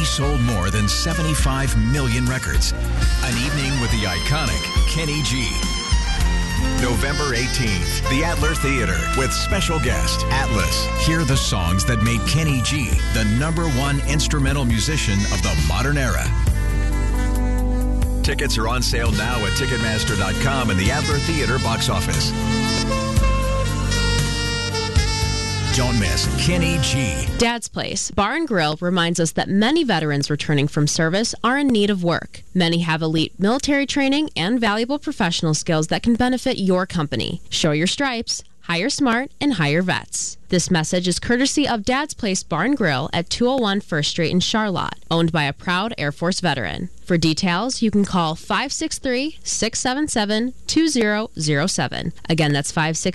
sold more than 75 million records. An evening with the iconic Kenny G. November 18th, the Adler Theater with special guest Atlas. Hear the songs that made Kenny G the #1 instrumental musician of the modern era. Tickets are on sale now at Ticketmaster.com and the Adler Theater box office. Don't miss Kenny G. Dad's Place Bar and Grill reminds us that many veterans returning from service are in need of work. Many have elite military training and valuable professional skills that can benefit your company. Show your stripes, hire smart, and hire vets. This message is courtesy of Dad's Place Bar and Grill at 201 First Street in Charlotte, owned by a proud Air Force veteran. For details, you can call 563-677-2007. Again, that's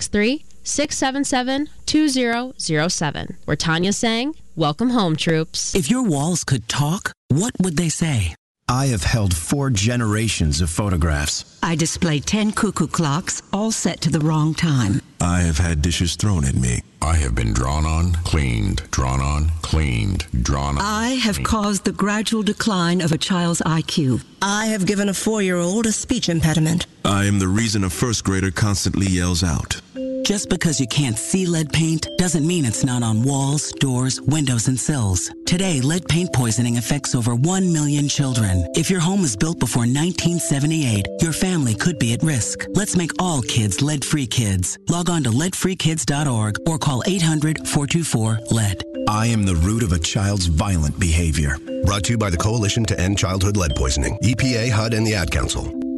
563-677-2007. Where Tanya's saying, welcome home, troops. If your walls could talk, what would they say? I have held 4 generations of photographs. I display 10 cuckoo clocks, all set to the wrong time. I have had dishes thrown at me. I have been drawn on, cleaned, drawn on, cleaned, drawn on. I have caused the gradual decline of a child's IQ. I have given a 4-year-old a speech impediment. I am the reason a first grader constantly yells out. Just because you can't see lead paint doesn't mean it's not on walls, doors, windows, and sills. Today, lead paint poisoning affects over 1 million children. If your home was built before 1978, your family could be at risk. Let's make all kids lead-free kids. Log on to leadfreekids.org or call 800-424-LEAD. I am the root of a child's violent behavior. Brought to you by the Coalition to End Childhood Lead Poisoning, EPA, HUD, and the Ad Council.